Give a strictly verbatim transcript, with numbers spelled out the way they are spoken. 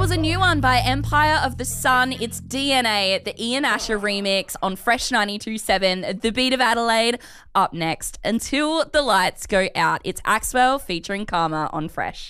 was a new one by Empire of the Sun. It's D N A, the Ian Asher remix on Fresh ninety-two point seven, The Beat of Adelaide. Up next, Until the Lights Go Out. It's Axwell featuring Karma on Fresh.